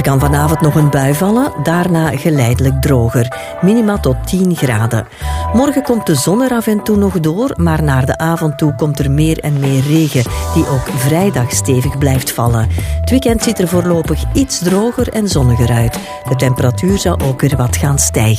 kan vanavond nog een bui vallen, daarna geleidelijk droger. Minima tot 10 graden. Morgen komt de zon er af en toe nog door, maar naar de avond toe komt er meer en meer regen, die ook vrijdag stevig blijft vallen. Het weekend ziet er voorlopig iets droger en zonniger uit. De temperatuur zou ook weer wat gaan stijgen.